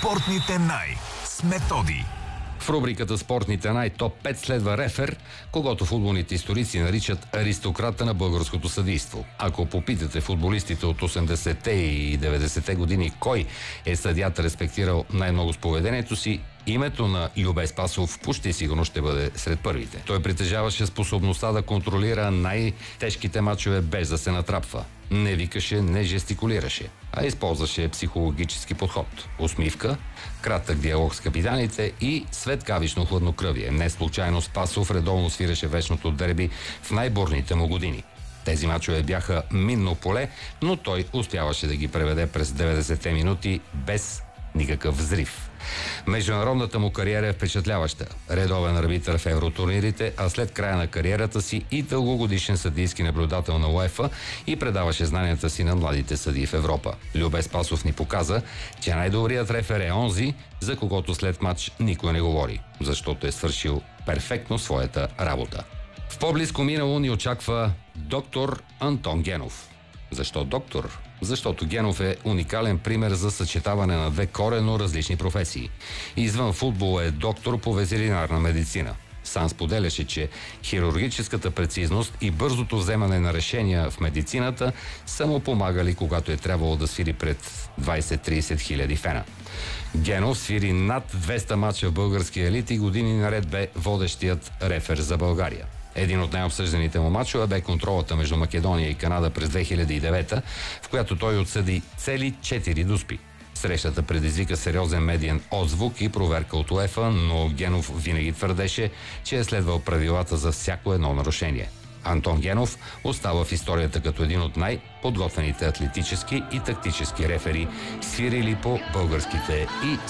Спортните с Методи. В рубриката «Спортните топ 5» следва рефер, когото футболните историци наричат аристократа на българското съдийство. Ако попитате футболистите от 80-те и 90-те години кой е съдията респектирал най-много с поведението си, името на Любе Спасов почти сигурно ще бъде сред първите. Той притежаваше способността да контролира най-тежките мачове без да се натрапва. Не викаше, не жестикулираше, а използваше психологически подход. Усмивка, кратък диалог с капитаните и светкавично хладнокръвие. Не случайно Спасов редовно свиреше вечното дерби в най-бурните му години. Тези мачове бяха минно поле, но той успяваше да ги преведе през 90-те минути без никакъв взрив. Международната му кариера е впечатляваща. Редовен арбитър в евротурнирите, а след края на кариерата си и дългогодишен съдийски наблюдател на УЕФА и предаваше знанията си на младите съдии в Европа. Любе Спасов ни показа, че най-добрият рефер е онзи, за когото след матч никой не говори, защото е свършил перфектно своята работа. В по-близко минало ни очаква доктор Антон Генов. Защо доктор? Защото Генов е уникален пример за съчетаване на две коренно различни професии. Извън футбола е доктор по ветеринарна медицина. Сам споделяше, че хирургическата прецизност и бързото вземане на решения в медицината са му помагали, когато е трябвало да свири пред 20-30 хиляди фена. Генов свири над 200 мача в българския елит и години наред бе водещият рефер за България. Един от най-обсъжданите му мачове бе контролата между Македония и Канада през 2009, в която той отсъди цели 4 дуспи. Срещата предизвика сериозен медиен отзвук и проверка от УЕФА, но Генов винаги твърдеше, че е следвал правилата за всяко едно нарушение. Антон Генов остава в историята като един от най-подготвените атлетически и тактически рефери, свирили по българските и